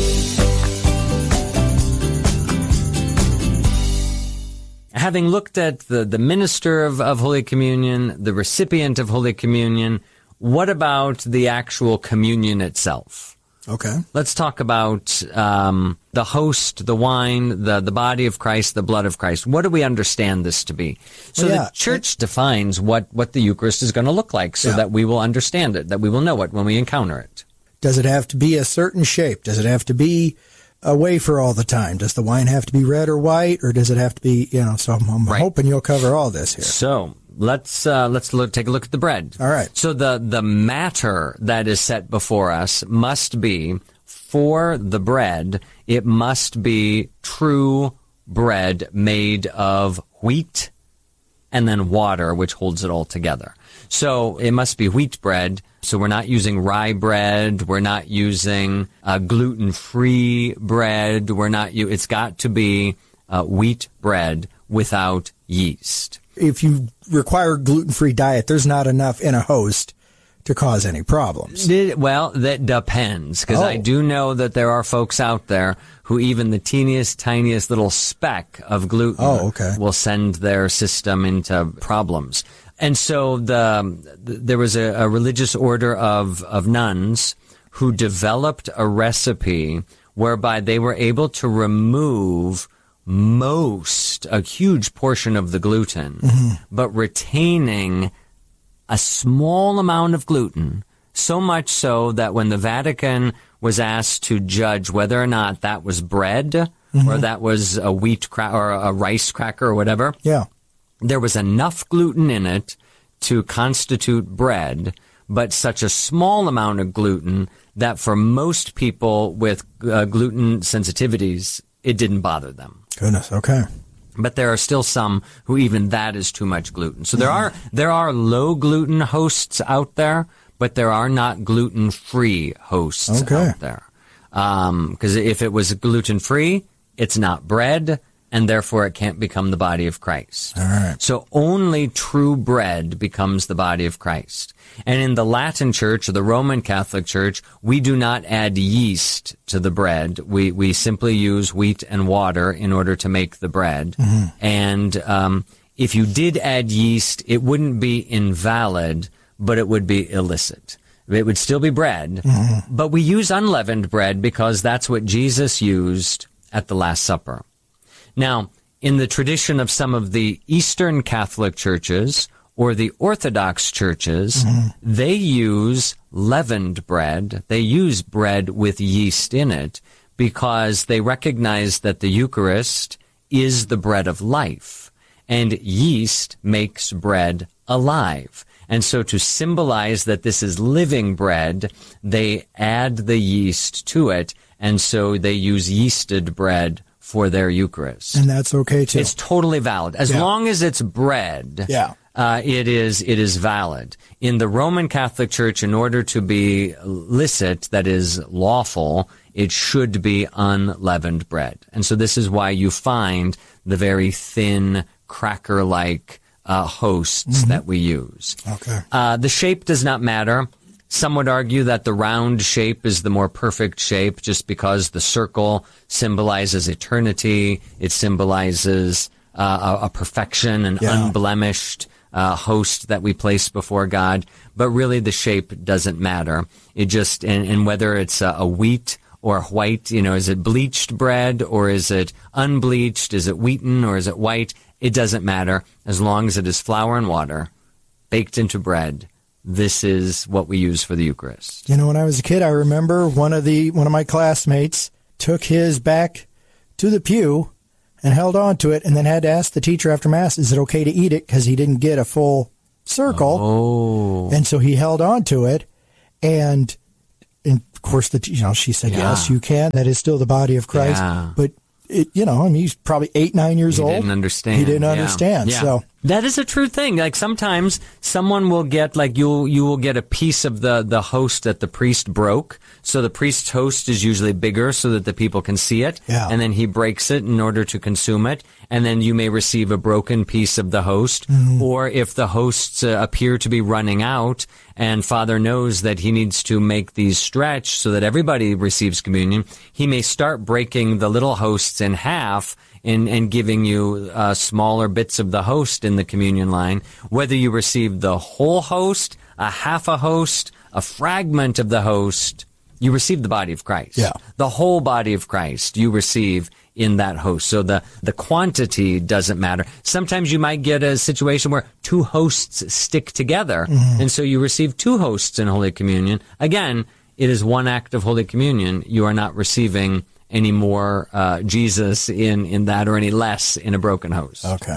Having looked at the, the minister of, of Holy Communion, the recipient of Holy Communion, what about the actual communion itself? Okay. Let's talk about um, the host, the wine, the, the body of Christ, the blood of Christ. What do we understand this to be? So Well, yeah, the church defines what, what the Eucharist is going to look like so Yeah. that we will understand it, that we will know it when we encounter it. Does it have to be a certain shape? Does it have to be a wafer all the time? Does the wine have to be red or white, or does it have to be, you know, so I'm, I'm Right. hoping you'll cover all this here. So let's uh, let's look, take a look at the bread. All right. So the the matter that is set before us must be, for the bread, it must be true bread made of wheat and then water, which holds it all together. So it must be wheat bread. So we're not using rye bread. We're not using uh, gluten-free bread. We're not. U- it's got to be uh, wheat bread without yeast. If you require gluten-free diet, there's not enough in a host to cause any problems. Did- Well, that depends, because Oh. I do know that there are folks out there who even the teeniest, tiniest little speck of gluten Oh, okay. will send their system into problems. And so the, there was a, a religious order of, of nuns who developed a recipe whereby they were able to remove most, a huge portion of the gluten, but retaining a small amount of gluten, so much so that when the Vatican was asked to judge whether or not that was bread or that was a wheat cra- or a rice cracker or whatever, Yeah. there was enough gluten in it to constitute bread, but such a small amount of gluten that for most people with uh, gluten sensitivities, it didn't bother them. Goodness. Okay. But there are still some who even that is too much gluten. So there are there are low gluten hosts out there, but there are not gluten free hosts Okay. out there. Because if it was gluten free, it's not bread, and therefore it can't become the body of Christ. All right. So only true bread becomes the body of Christ. And in the Latin Church, or the Roman Catholic Church, we do not add yeast to the bread. We we simply use wheat and water in order to make the bread. And um, if you did add yeast, it wouldn't be invalid, but it would be illicit. It would still be bread, but we use unleavened bread because that's what Jesus used at the Last Supper. Now, in the tradition of some of the Eastern Catholic churches or the Orthodox churches, they use leavened bread. They use bread with yeast in it because they recognize that the Eucharist is the bread of life, and yeast makes bread alive. And so to symbolize that this is living bread, they add the yeast to it, and so they use yeasted bread for their Eucharist. And that's okay too. It's totally valid. As Yeah. long as it's bread, Yeah. uh, it is it is valid. In the Roman Catholic Church, in order to be licit, that is lawful, it should be unleavened bread. And so this is why you find the very thin, cracker-like uh, hosts that we use. Okay. Uh, the shape does not matter. Some would argue that the round shape is the more perfect shape just because the circle symbolizes eternity. It symbolizes uh, a, a perfection, an Yeah. unblemished uh, host that we place before God. But really the shape doesn't matter. It just, and, and whether it's a, a wheat or white, you know, is it bleached bread or is it unbleached? Is it wheaten or is it white? It doesn't matter. As long as it is flour and water baked into bread, this is what we use for the Eucharist. You know, when I was a kid, I remember one of the one of my classmates took his back to the pew and held on to it and then had to ask the teacher after Mass, is it okay to eat it? Because he didn't get a full circle. Oh. And so he held on to it. And, and of course, the you know, she said, Yeah. yes, you can. That is still the body of Christ. Yeah. But, it, you know, I mean, he's probably eight, nine years He old. didn't understand. He didn't Yeah. understand. Yeah. So that is a true thing. Like sometimes someone will get like you you will get a piece of the the host that the priest broke. So the priest's host is usually bigger so that the people can see it. Yeah. And then he breaks it in order to consume it. And then you may receive a broken piece of the host. Mhm. Or if the hosts uh, appear to be running out and Father knows that he needs to make these stretch so that everybody receives communion, he may start breaking the little hosts in half and, and giving you uh, smaller bits of the host in the communion line. Whether you receive the whole host, a half a host, a fragment of the host, you receive the body of Christ. Yeah. The whole body of Christ you receive in that host. So the, the quantity doesn't matter. Sometimes you might get a situation where two hosts stick together, Mhm. and so you receive two hosts in Holy Communion. Again, it is one act of Holy Communion. You are not receiving any more uh, Jesus in, in that or any less in a broken host. Okay.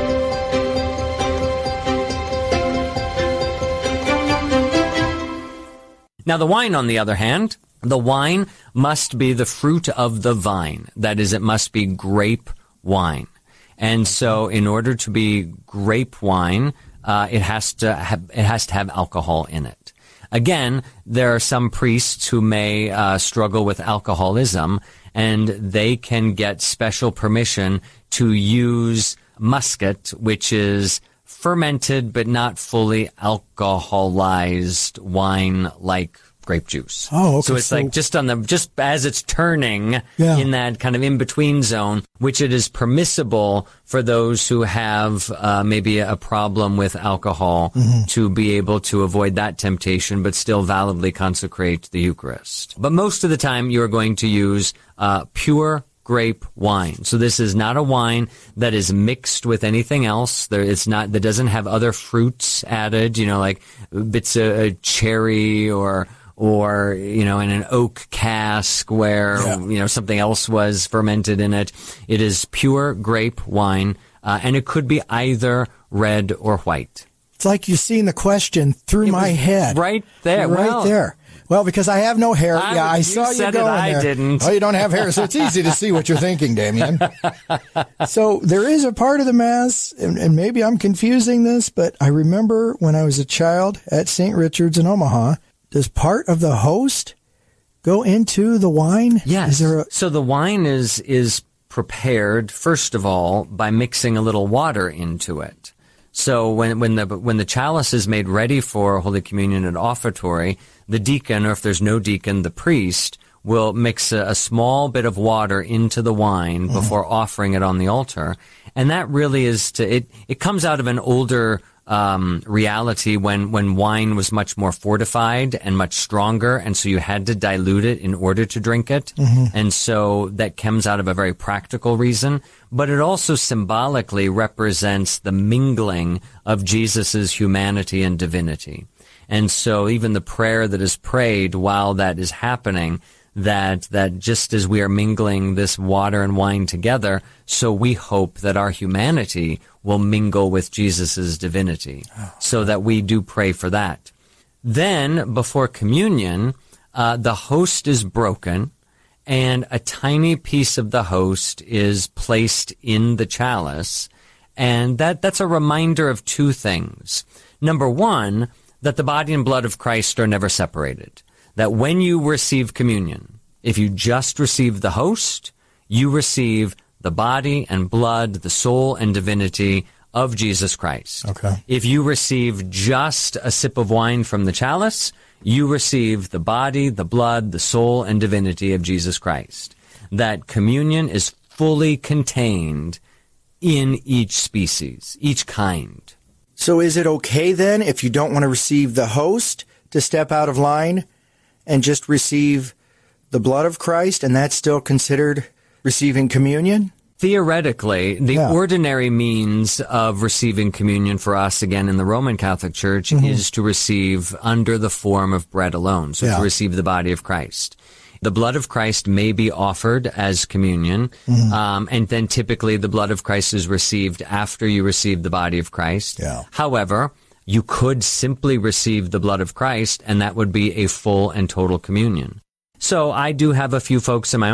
Now, the wine, on the other hand, the wine must be the fruit of the vine. That is, it must be grape wine. And so in order to be grape wine, uh, it has to have, it has to have alcohol in it. Again, there are some priests who may uh, struggle with alcoholism, and they can get special permission to use muscat, which is fermented but not fully alcoholized wine like grape juice. Oh, okay, So it's so- like just on the just as it's turning Yeah. in that kind of in between zone, which it is permissible for those who have uh, maybe a problem with alcohol Mhm. to be able to avoid that temptation, but still validly consecrate the Eucharist. But most of the time, you are going to use uh, pure grape wine. So this is not a wine that is mixed with anything else. There, it's not, that doesn't have other fruits added, you know, like bits of uh, cherry or, or, you know, in an oak cask where, Yeah. you know, something else was fermented in it. It is pure grape wine, uh, and it could be either red or white. it's like you've seen the question through It my was head. right there. Right Well, there. Well, because I have no hair. I- yeah, I you saw you said it, going I there. didn't. Oh, you don't have hair, so it's easy to see what you're thinking, Damien. So there is a part of the Mass, and, and maybe I'm confusing this, but I remember when I was a child at Saint Richard's in Omaha, does part of the host go into the wine? Yes. Is there a, So the wine is is prepared first of all by mixing a little water into it. So when when the when the chalice is made ready for Holy Communion at offertory, the deacon, or if there's no deacon, the priest will mix a, a small bit of water into the wine before offering it on the altar, and that really is to it. It comes out of an older um, reality when when wine was much more fortified and much stronger, and so you had to dilute it in order to drink it. Mhm. And so that comes out of a very practical reason, but it also symbolically represents the mingling of Jesus's humanity and divinity. And so even the prayer that is prayed while that is happening, that that just as we are mingling this water and wine together, so we hope that our humanity will mingle with Jesus's divinity, so that we do pray for that. Then, before communion, uh, the host is broken, and a tiny piece of the host is placed in the chalice, and that that's a reminder of two things. Number one, that the body and blood of Christ are never separated. That when you receive communion, if you just receive the host, you receive the body and blood, the soul and divinity of Jesus Christ. Okay. If you receive just a sip of wine from the chalice, you receive the body, the blood, the soul and divinity of Jesus Christ. That communion is fully contained in each species, each kind. So is it okay then, if you don't want to receive the host, to step out of line and just receive the blood of Christ, and that's still considered receiving communion? Theoretically, the Yeah. ordinary means of receiving communion for us, again, in the Roman Catholic Church, Mhm. is to receive under the form of bread alone, so Yeah. to receive the body of Christ. The blood of Christ may be offered as communion, Mhm. um, and then typically the blood of Christ is received after you receive the body of Christ. Yeah. However, you could simply receive the blood of Christ, and that would be a full and total communion. So I do have a few folks in my